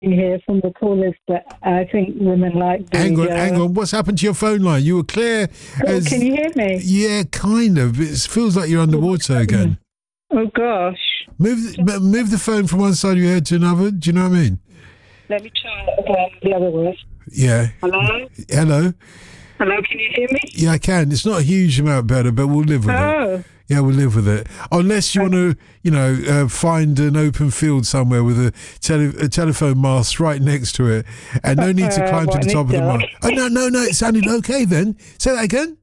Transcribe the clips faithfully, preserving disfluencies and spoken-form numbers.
here from the callers that I think women like. Hang on, uh, hang on. What's happened to your phone line? You were clear. Oh, as, can you hear me? Yeah, kind of. It feels like you're underwater again. Oh gosh. Move, the- move the phone from one side of your head to another. Do you know what I mean? Let me try again the other way. Yeah. Hello? Hello. Hello, can you hear me? Yeah, I can. It's not a huge amount better, but we'll live with Oh. it. Yeah, we'll live with it. Unless you want to, you know, uh, find an open field somewhere with a, tele- a telephone mast right next to it, and no need to Uh, climb to what, the in top of this the mast. Oh no, no, no! It sounded okay then. Say that again.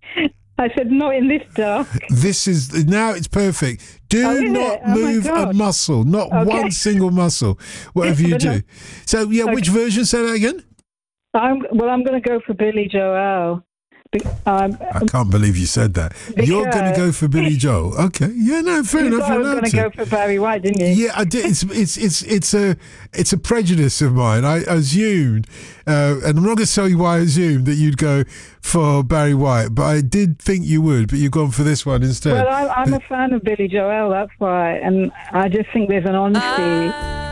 I said not in this dark. This is now it's perfect. Do Oh, is not it? Oh, my move a God. muscle, not Okay. one single muscle, whatever you But no- do. So yeah, which version? Say that again. I'm, well, I'm going to go for Billy Joel. Be- Um, I can't believe you said that. You're going to Because- go for Billy Joel. Okay. Yeah, no, fair you enough. thought I You're was allowed going to to. go for Barry White, didn't you? Yeah, I did. It's it's it's it's a it's a prejudice of mine. I assumed, uh, and I'm not going to tell you why I assumed that you'd go for Barry White, but I did think you would. But you've gone for this one instead. Well, I'm, I'm a fan of Billy Joel, that's why. And I just think there's an honesty,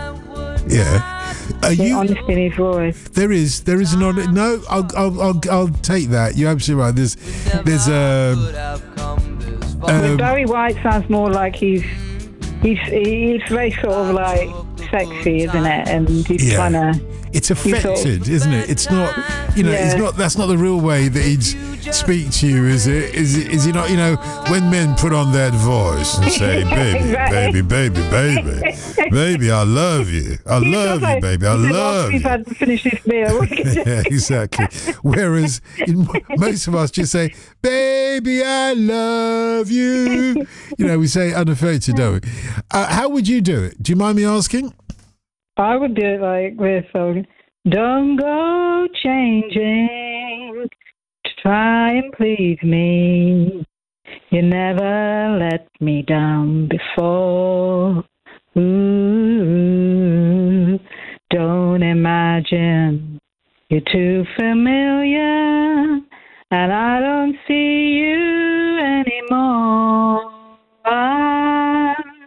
yeah. Are the you? honesty in his voice. There is, there is an on. No, I'll, I'll, I'll, I'll take that. You're absolutely right. There's, there's a. I mean, Um, Barry White sounds more like he's, he's, he's very sort of like sexy, isn't it? And he's Yeah. kind of... it's affected, isn't it? It's not, you know, it's Yeah. not. That's not the real way that he'd speak to you, is it? Is it? Is he not? You know, when men put on that voice and say, "Baby, Right. baby, baby, baby, baby, I love you, I He love sounds you, like- baby, I he said, love after he's you." had to finish this meal. Yeah, exactly. Whereas in, most of us just say, "Baby, I love you." You know, we say it unaffected, don't we? Uh, how would you do it? Do you mind me asking? I would do it like this. So, don't go changing to try and please me. You never let me down before. Ooh, don't imagine you're too familiar.